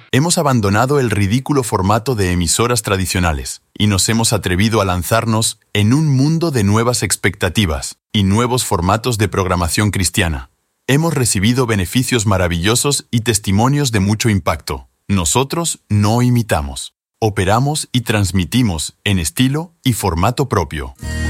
Hemos abandonado el ridículo formato de emisoras tradicionales y nos hemos atrevido a lanzarnos en un mundo de nuevas expectativas y nuevos formatos de programación cristiana. Hemos recibido beneficios maravillosos y testimonios de mucho impacto. Nosotros no imitamos. Operamos y transmitimos en estilo y formato propio.